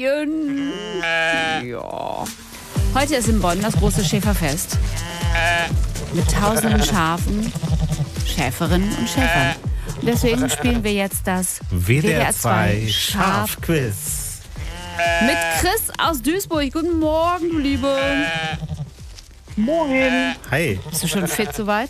Schäferchen. Ja. Heute ist in Bonn das große Schäferfest. Mit tausenden Schafen, Schäferinnen und Schäfern. Und deswegen spielen wir jetzt das WDR 2 Schafquiz. Mit Chris aus Duisburg. Guten Morgen, du Liebe. Moin. Hi. Bist du schon fit soweit?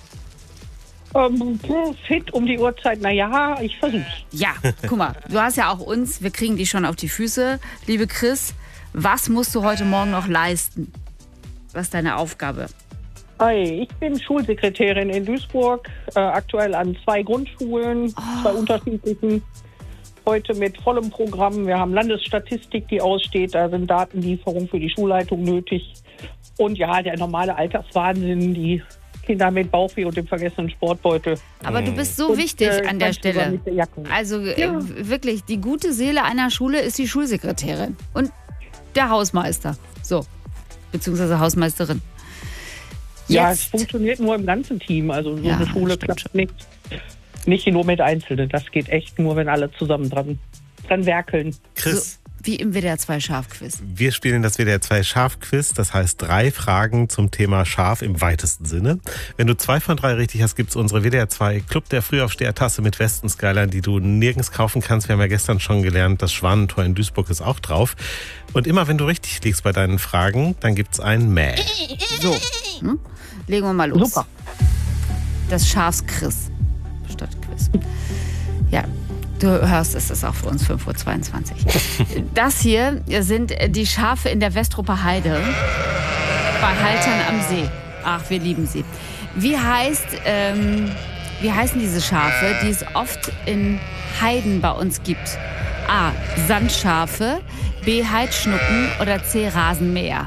Fit um die Uhrzeit, naja, ich versuch's. Ja, guck mal, du hast ja auch uns, wir kriegen die schon auf die Füße. Liebe Chris, was musst du heute Morgen noch leisten? Was ist deine Aufgabe? Hi, ich bin Schulsekretärin in Duisburg, aktuell an 2 Grundschulen, 2 unterschiedlichen. Heute mit vollem Programm. Wir haben Landesstatistik, die aussteht, da sind Datenlieferungen für die Schulleitung nötig. Und ja, der normale Alltagswahnsinn, die Kinder mit Bauchweh und dem vergessenen Sportbeutel. Aber du bist so wichtig an der Stelle. Also wirklich, die gute Seele einer Schule ist die Schulsekretärin und der Hausmeister. So, beziehungsweise Hausmeisterin. Ja, es funktioniert nur im ganzen Team. Also so eine Schule klappt nicht nur mit Einzelnen. Das geht echt nur, wenn alle zusammen dran werkeln. Chris. So, wie im WDR 2 Schafquiz. Wir spielen das WDR 2 Schafquiz. Das heißt 3 Fragen zum Thema Schaf im weitesten Sinne. Wenn du 2 von 3 richtig hast, gibt es unsere WDR 2 Club der Frühaufsteher-Tasse mit Westen-Skyline, die du nirgends kaufen kannst. Wir haben ja gestern schon gelernt, das Schwanentor in Duisburg ist auch drauf. Und immer wenn du richtig liegst bei deinen Fragen, dann gibt es ein Mäh. So, legen wir mal los. Super. Das Schafsquiz statt Quiz. Ja. Du hörst, es ist auch für uns 5:22 Uhr. Das hier sind die Schafe in der Westrupper Heide bei Haltern am See. Ach, wir lieben sie. Wie heißen diese Schafe, die es oft in Heiden bei uns gibt? A. Sandschafe, B. Heidschnucken oder C. Rasenmäher?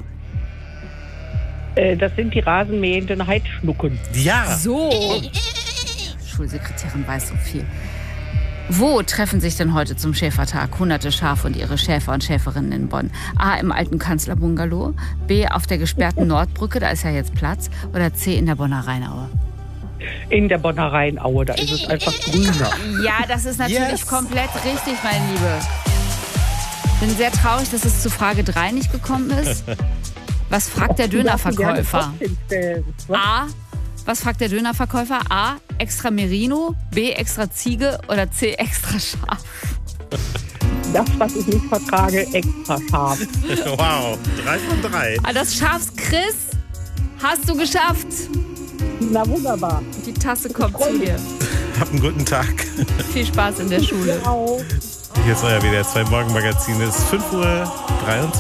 Das sind die rasenmähenden Heidschnucken. Ja. So. Schulsekretärin weiß so viel. Wo treffen sich denn heute zum Schäfertag hunderte Schafe und ihre Schäfer und Schäferinnen in Bonn? A. im alten Kanzlerbungalow, B. auf der gesperrten Nordbrücke, da ist ja jetzt Platz, oder C. in der Bonner Rheinaue? In der Bonner Rheinaue, da ist es einfach grüner. Ja, das ist natürlich komplett richtig, meine Liebe. Bin sehr traurig, dass es zu Frage 3 nicht gekommen ist. Was fragt der Dönerverkäufer? A. Was fragt der Dönerverkäufer? A. Extra Merino, B. Extra Ziege oder C. Extra Schaf? Das, was ich nicht vertrage, extra scharf. Wow, 3 von 3. Das Schafs-Chris hast du geschafft. Na wunderbar. Die Tasse kommt zu dir. Hab einen guten Tag. Viel Spaß in der Schule. Ciao. Hier ist euer WDR 2 Morgenmagazin. Es ist 5:23 Uhr.